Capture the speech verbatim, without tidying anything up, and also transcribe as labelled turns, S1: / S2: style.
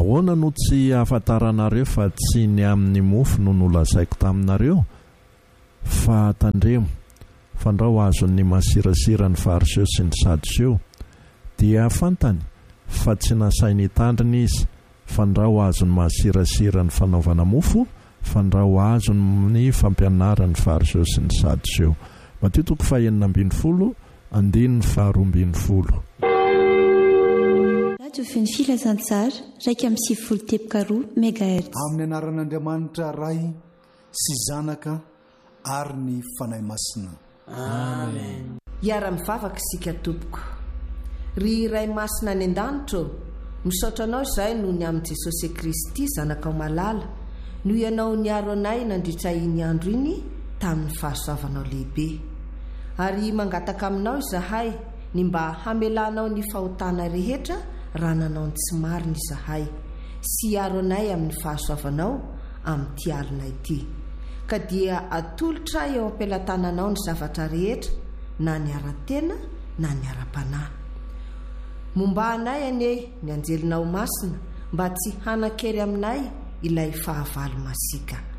S1: ahoana no tsy ahafantaranareo fa tsy ny amin'ny mofo no nolazaiko taminareo fa tandremo fandrao azon'ny masirasira ny fariseo sy ny sadoseo dia fantany fa tsy nasainy tandrina izy fandrao azon'ny masirasira ny fanaovana mofo fandrao azon'ny fampianarany fariseo sy ny sadoseo. Mateo toko fahaenina ambin'ny folo andininy faharoa ambin'ny folo.
S2: Radio Feny Filazantsara raika amin'ny sivifolo teboka roa megahertz.
S3: Amin'ny anaran'Andriamanitra Ray sy Zanaka ary ny fanahy masina.
S4: Amen. Iara-mivavaka isika tompoko. Ry Ray masina any an-danitra, misaotra anao izay noho ny amin'i Jesosy Kristy zanakao malala, noho ianao niaro anay nandritra iny andro iny tamin'ny fahasoavanao lehibe. Ary mangataka aminao izahay ny mba hamelanao ny fahotana rehetra raha nanao ny tsy marina izahay, sy aro anay amin'ny fahasoavanao amin'ity alina ity. Ka dia atolotra eo am-pelatananao ny zavatra rehetra, na ny ara-tena na ny ara-panahy. Momba anay anie ny anjelinao masina mba tsy hanakery aminay ilay fahavalo masika.